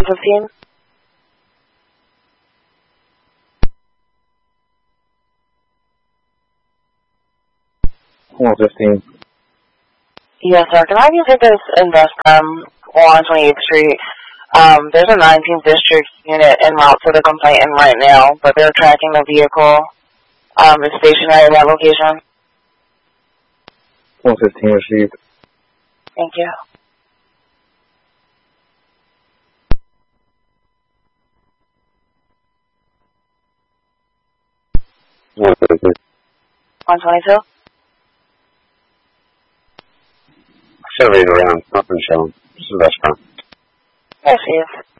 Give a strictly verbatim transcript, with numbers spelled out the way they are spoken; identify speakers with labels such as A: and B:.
A: fifteen?
B: one fifteen.
A: Yes, sir. Can I have you take this invest um on twenty-eighth Street? Um, there's a nineteenth District unit en route to the complainant right now, but they're tracking the vehicle. Um, it's stationary at that location.
B: one fifteen received.
A: Thank you.
B: one fifteen.
A: one twenty-two?
B: Survey's around. Nothing showing. This is Westbound.
A: There she is.